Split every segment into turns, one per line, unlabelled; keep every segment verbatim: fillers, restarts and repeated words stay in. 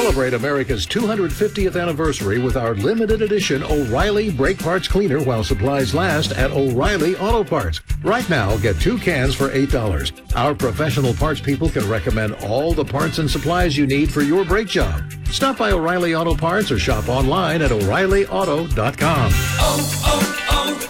Celebrate America's two hundred fiftieth anniversary with our limited edition O'Reilly Brake Parts Cleaner while supplies last at O'Reilly Auto Parts. Right now, get two cans for eight dollars. Our professional parts people can recommend all the parts and supplies you need for your brake job. Stop by O'Reilly Auto Parts or shop online at O'Reilly Auto dot com.
Oh,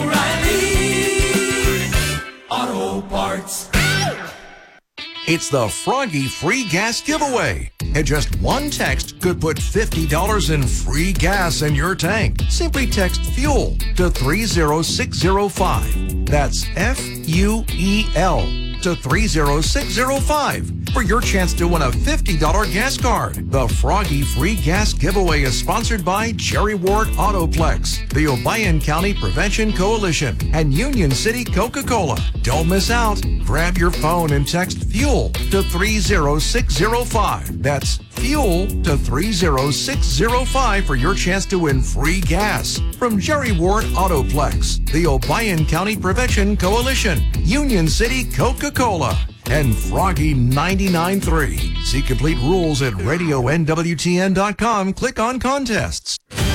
oh, oh, O'Reilly Auto Parts.
It's the Froggy Free Gas Giveaway. And just one text could put fifty dollars in free gas in your tank. Simply text FUEL to three zero six zero five. That's F U E L to three zero six zero five for your chance to win a fifty dollars gas card. The Froggy Free Gas Giveaway is sponsored by Jerry Ward Autoplex, the Obion County Prevention Coalition, and Union City Coca-Cola. Don't miss out. Grab your phone and text FUEL to three zero six zero five. That's FUEL to three zero six zero five for your chance to win free gas from Jerry Ward Autoplex, the Obion County Prevention Coalition, Union City Coca-Cola, and Froggy ninety-nine point three. See complete rules at radio N W T N dot com. Click on contests.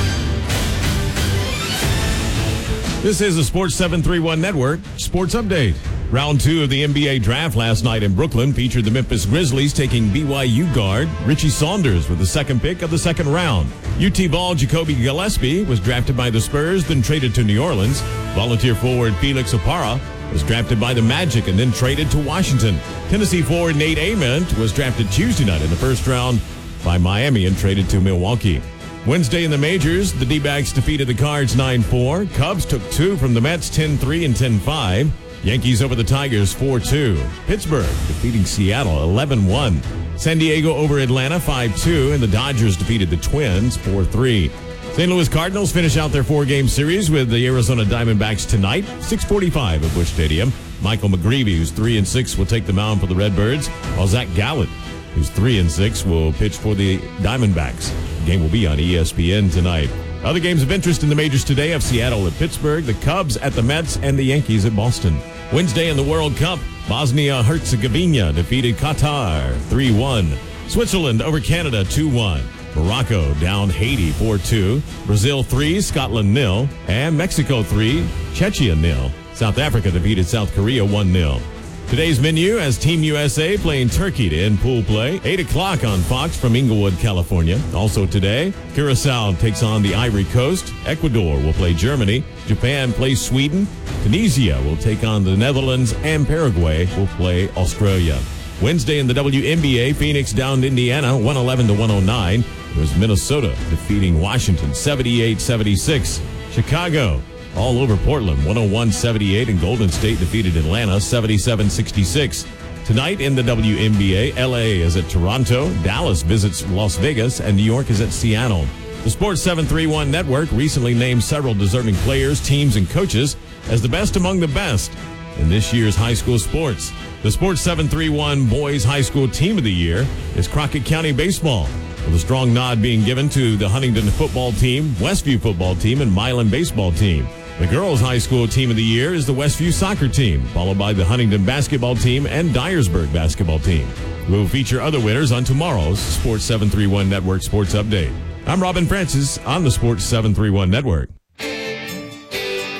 This is the Sports seven thirty-one Network Sports Update. Round two of the N B A draft last night in Brooklyn featured the Memphis Grizzlies taking B Y U guard Richie Saunders with the second pick of the second round. U T ball Jacoby Gillespie was drafted by the Spurs, then traded to New Orleans. Volunteer forward Felix Opara was drafted by the Magic and then traded to Washington. Tennessee forward Nate Ament was drafted Tuesday night in the first round by Miami and traded to Milwaukee. Wednesday in the majors, the D-backs defeated the Cards nine four. Cubs took two from the Mets ten three and ten five. Yankees over the Tigers four two. Pittsburgh defeating Seattle eleven one. San Diego over Atlanta five two, and the Dodgers defeated the Twins four three. Saint Louis Cardinals finish out their four-game series with the Arizona Diamondbacks tonight, six forty-five at Busch Stadium. Michael McGreevy, who's three and six, will take the mound for the Redbirds, while Zach Gallen, who's three and six, will pitch for the Diamondbacks. The game will be on E S P N tonight. Other games of interest in the majors today have Seattle at Pittsburgh, the Cubs at the Mets, and the Yankees at Boston. Wednesday in the World Cup, Bosnia-Herzegovina defeated Qatar three one. Switzerland over Canada two one. Morocco down Haiti four two. Brazil three, Scotland nil. And Mexico three, Czechia nil. South Africa defeated South Korea one nil. Today's menu has Team U S A playing Turkey to end pool play. eight o'clock on Fox from Inglewood, California. Also today, Curacao takes on the Ivory Coast. Ecuador will play Germany. Japan plays Sweden. Tunisia will take on the Netherlands. And Paraguay will play Australia. Wednesday in the W N B A, Phoenix downed Indiana one eleven to one oh nine. It was Minnesota defeating Washington seventy-eight seventy-six. Chicago all over Portland, one oh one seventy-eight, and Golden State defeated Atlanta seventy-seven sixty-six. Tonight in the W N B A, L A is at Toronto, Dallas visits Las Vegas, and New York is at Seattle. The Sports seven thirty-one Network recently named several deserving players, teams, and coaches as the best among the best in this year's high school sports. The Sports seven thirty-one Boys High School Team of the Year is Crockett County Baseball, with a strong nod being given to the Huntington Football Team, Westview Football Team, and Milan Baseball Team. The Girls High School Team of the Year is the Westview Soccer Team, followed by the Huntington Basketball Team and Dyersburg Basketball Team. We'll feature other winners on tomorrow's Sports seven thirty-one Network Sports Update. I'm Robin Francis on the Sports seven thirty-one Network.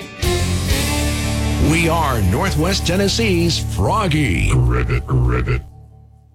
We are Northwest Tennessee's Froggy.
Ribbit, ribbit.